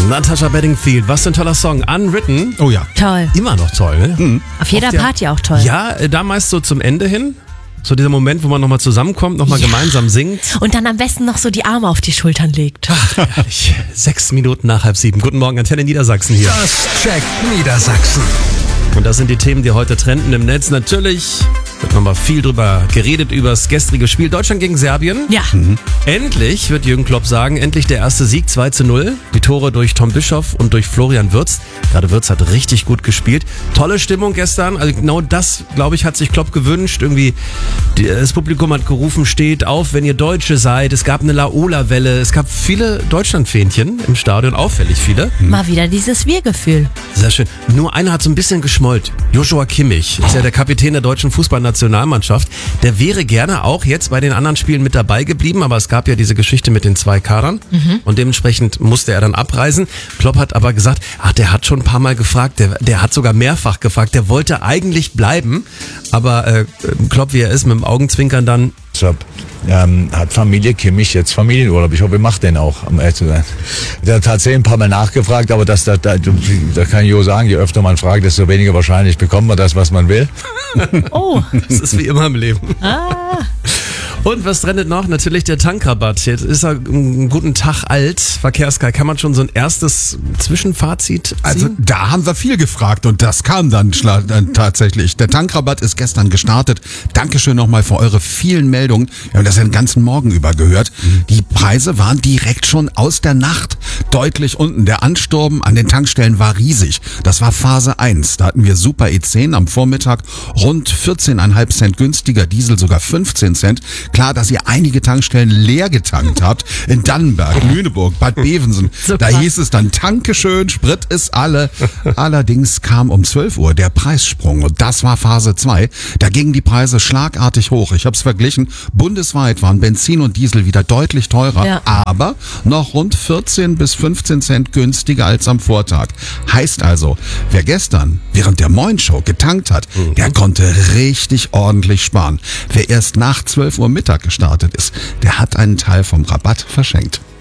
Natasha Bedingfield, was für ein toller Song. Unwritten. Oh ja. Toll. Immer noch toll, ne? Mhm. Auf jeder Party auch toll. Ja, da meist so zum Ende hin. So dieser Moment, wo man nochmal zusammenkommt, nochmal gemeinsam singt. Und dann am besten noch so die Arme auf die Schultern legt. Herrlich. 6 Minuten nach 6:30. Guten Morgen, Antenne Niedersachsen hier. Das checkt Niedersachsen. Und das sind die Themen, die heute trenden im Netz. Natürlich wird nochmal viel drüber geredet, über das gestrige Spiel Deutschland gegen Serbien. Ja. Endlich, wird Jürgen Klopp sagen, endlich der erste Sieg, 2:0. Die Tore durch Tom Bischoff und durch Florian Wirtz. Gerade Wirtz hat richtig gut gespielt. Tolle Stimmung gestern. Also genau das, glaube ich, hat sich Klopp gewünscht. Irgendwie, das Publikum hat gerufen, steht auf, wenn ihr Deutsche seid. Es gab eine Laola-Welle. Es gab viele Deutschlandfähnchen im Stadion, auffällig viele. Mal wieder dieses Wir-Gefühl. Sehr schön. Nur einer hat so ein bisschen geschmollt. Joshua Kimmich ist ja der Kapitän der deutschen Fußballnationalmannschaft. Der wäre gerne auch jetzt bei den anderen Spielen mit dabei geblieben, aber es gab ja diese Geschichte mit den 2 Kadern und dementsprechend musste er dann abreisen. Klopp hat aber gesagt, der hat schon ein paar Mal gefragt, der hat sogar mehrfach gefragt, der wollte eigentlich bleiben, aber Klopp, wie er ist, mit dem Augenzwinkern dann. Hat Familie Kimmich jetzt Familienurlaub? Ich hoffe, ihr macht den auch, um ehrlich zu sein. Der hat tatsächlich ein paar Mal nachgefragt, aber da kann ich Jo sagen, je öfter man fragt, desto weniger wahrscheinlich bekommt man das, was man will. Oh. Das ist wie immer im Leben. Und was trendet noch? Natürlich der Tankrabatt. Jetzt ist er einen guten Tag alt. Verkehrskai, kann man schon so ein erstes Zwischenfazit ziehen? Also da haben wir viel gefragt und das kam dann tatsächlich. Der Tankrabatt ist gestern gestartet. Dankeschön nochmal für eure vielen Meldungen. Wir haben das den ganzen Morgen über gehört. Die Preise waren direkt schon aus der Nacht deutlich unten. Der Ansturm an den Tankstellen war riesig. Das war Phase 1. Da hatten wir Super E10 am Vormittag rund 14,5 Cent günstiger, Diesel sogar 15 Cent. Klar, dass ihr einige Tankstellen leer getankt habt. In Dannenberg, Lüneburg, Bad Bevensen. So da krass. hieß es dann, Tanke schön, Sprit ist alle. Allerdings kam um 12 Uhr der Preissprung und das war Phase 2. Da gingen die Preise schlagartig hoch. Ich habe es verglichen. Bundesweit waren Benzin und Diesel wieder deutlich teurer, Ja. aber noch rund 14 bis 15 Cent günstiger als am Vortag. Heißt also, wer gestern während der Moin-Show getankt hat, der konnte richtig ordentlich sparen. Wer erst nach 12 Uhr Mittag gestartet ist, der hat einen Teil vom Rabatt verschenkt.